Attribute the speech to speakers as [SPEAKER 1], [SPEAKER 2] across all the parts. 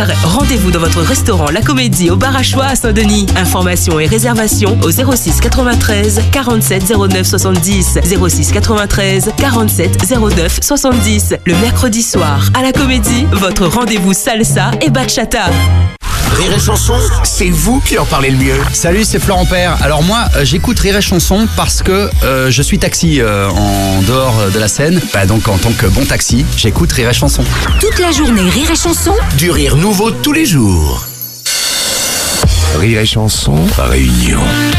[SPEAKER 1] Super. Rendez-vous dans votre restaurant La Comédie au Bar à Choix à Saint-Denis. Informations et réservations au 06 93 47 09 70. 06 93 47 09 70. Le mercredi soir à La Comédie, votre rendez-vous salsa et bachata.
[SPEAKER 2] Rire et Chanson, c'est vous qui en parlez le mieux.
[SPEAKER 3] Salut, c'est Florent Père. Alors moi, j'écoute Rire et Chanson parce que je suis taxi en dehors de la scène. Donc en tant que bon taxi, j'écoute Rire et Chanson.
[SPEAKER 4] Toute la journée, Rire et Chanson.
[SPEAKER 2] Du rire nouveau tous les jours. Rire et Chanson, Réunion.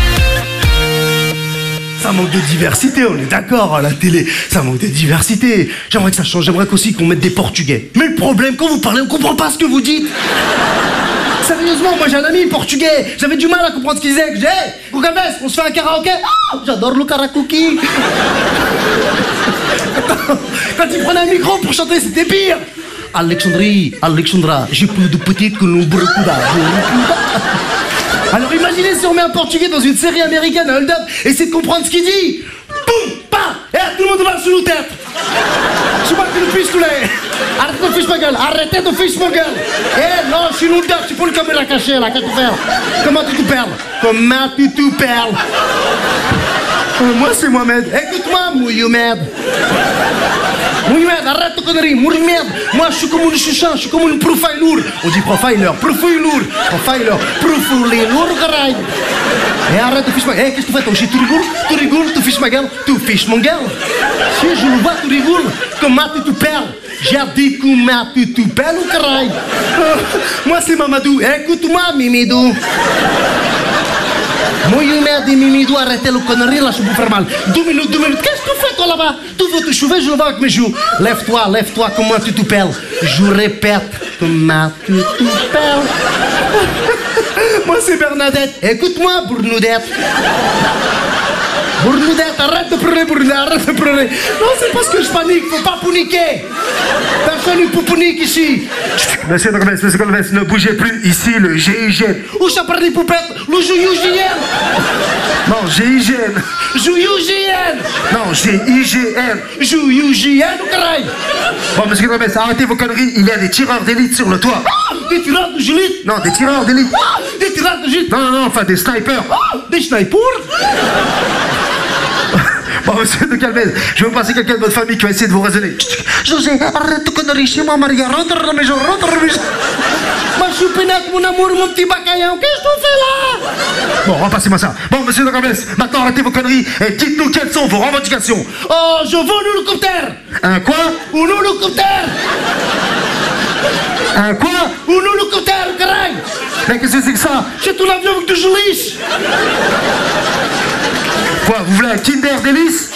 [SPEAKER 5] Ça manque de diversité, on est d'accord, à la télé, ça manque de diversité. J'aimerais que ça change, j'aimerais qu'aussi qu'on mette des Portugais. Mais le problème, quand vous parlez, on comprend pas ce que vous dites. Sérieusement, moi j'ai un ami portugais, j'avais du mal à comprendre ce qu'il disait. Je dis, hey, Gugaves, on se fait un karaoké? Oh, j'adore le karaoké. Quand il prenait un micro pour chanter, c'était pire. Alexandra, j'ai plus de petites que nous beaucoup d'argent. Alors imaginez si on met un portugais dans une série américaine, un hold-up, et essaie de comprendre ce qu'il dit. Boum, pa, et tout le monde marche sur nos têtes. Je vois que le fiche tous les. Arrêtez de fiche ma gueule, arrêtez de fiche ma gueule. Eh non, je suis nous dedans, tu peux le caméra cachée là, qu'est-ce que tu fais? Comment tu te perles? Comment tu te perles? Moi c'est Mohamed, écoute-moi, Mohamed. Mohamed, arrête de conneries, Mohamed. Moi je suis comme une chouchan, je suis comme une profiler. On dit profiler, caray. Et arrête de fiche ma gueule. Eh, qu'est-ce que tu fais, toi? Tu rigoles, tu fiches ma gueule, tu fiches mon gueule. Si je le vois, tu rigoles. Comment tu te perles? J'ai dit comment tu te perles, caray. Moi c'est Mamadou, écoute-moi, Mimidou. Mohamed et Mimidou, arrêtez le connerie, là, je peux faire mal. 2 minutes. Qu'est-ce que tu fais, toi, là-bas? Tu veux te chouver, je le vois avec mes joues. Lève-toi, comment tu te perles? Je répète, comment tu te perles? Moi, c'est Bernadette. Écoute-moi, Bournoudette. Bournoudette, arrête de pleurer. Non, c'est parce que je panique, faut pas paniquer. Personne ne peut paniquer ici. Monsieur Colbès, ne bougez plus. Ici, le GIGN. Où ça parle des poupettes? Le GIGN. Non, GIGN. GIGN. Non, GIGN. GIGN, ou caray. Bon, monsieur Colbès, arrêtez vos conneries. Il y a des tireurs d'élite sur le toit. Des tireurs d'élite? Non, des tireurs d'élite. Des tireurs d'élite? Non, enfin des snipers. Des snipers? Bon, monsieur de Calvez, je vais vous passer quelqu'un de votre famille qui va essayer de vous raisonner. José, arrête de conneries chez moi, Maria. Rentre à la maison. Ma choupinette, mon amour, mon petit bacaillon, qu'est-ce que tu fais là? Bon, repassez-moi ça. Bon, monsieur de Calvez, maintenant arrêtez vos conneries et dites-nous quelles sont vos revendications. Oh, je veux un hélicoptère. Un quoi? Un hélicoptère. Un quoi? Un hélicoptère, caray. Mais qu'est-ce que c'est que ça? C'est tout l'avion avec du gélice. Quoi, vous voulez un Kinder Délice?